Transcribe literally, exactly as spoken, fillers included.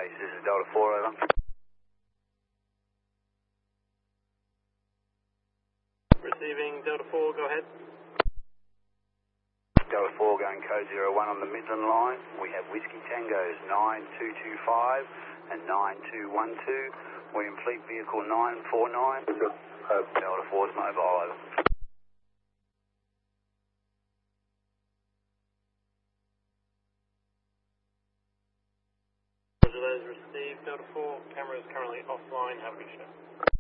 base. This is Delta four, over. Receiving Delta four, go ahead. Delta four going code zero one on the Midland line. We have Whiskey Tangos nine two two five and nine two one two. We're in fleet vehicle nine four nine. Delta four is mobile, over. Roger, those received. Delta four, camera is currently offline. Have a good show.